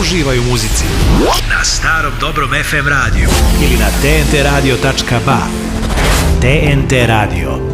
Uživaj u muzici na starom dobrom FM radiju ili na tntradio.ba. TNT Radio.